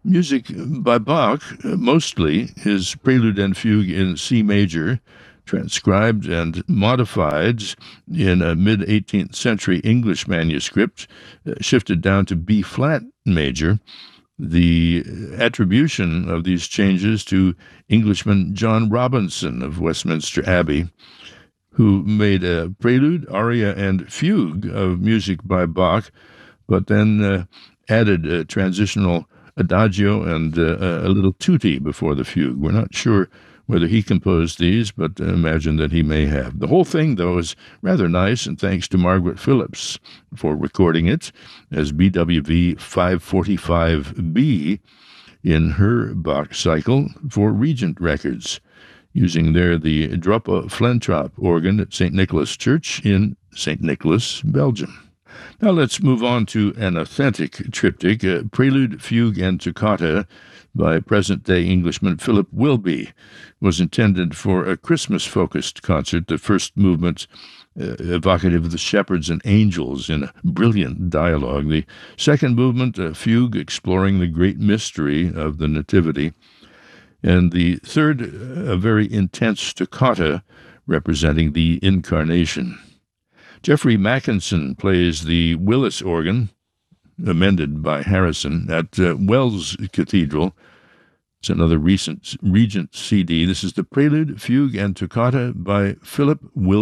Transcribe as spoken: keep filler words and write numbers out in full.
Music by Bach, uh, mostly his Prelude and Fugue in C major, transcribed and modified in a mid-eighteenth century English manuscript, uh, shifted down to B-flat major. The attribution of these changes to Englishman John Robinson of Westminster Abbey, who made a prelude, aria, and fugue of music by Bach, but then uh, added a transitional adagio and uh, a little tutti before the fugue. We're not sure whether he composed these, but imagine that he may have. The whole thing, though, is rather nice, and thanks to Margaret Phillips for recording it as B W V five forty-five B in her Bach cycle for Regent Records, using there the Drupa Flentrop organ at Saint Nicholas Church in Saint Nicholas, Belgium. Now let's move on to an authentic triptych, uh, Prelude, Fugue, and Toccata by present-day Englishman Philip Wilby. Was intended for a Christmas-focused concert, the first movement uh, evocative of the shepherds and angels in a brilliant dialogue. The second movement, a fugue exploring the great mystery of the Nativity. And the third, a very intense toccata representing the Incarnation. Jeffrey Mackinson plays the Willis organ, amended by Harrison, at uh, Wells Cathedral. It's another recent Regent C D. This is the Prelude, Fugue, and Toccata by Philip Wilby.